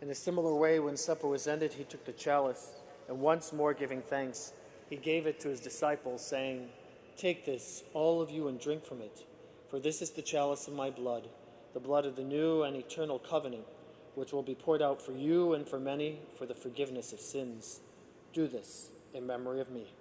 In a similar way, when supper was ended, he took the chalice, and once more giving thanks, he gave it to his disciples, saying, "Take this, all of you, and drink from it, for this is the chalice of my blood, the blood of the new and eternal covenant, which will be poured out for you and for many for the forgiveness of sins. Do this in memory of me."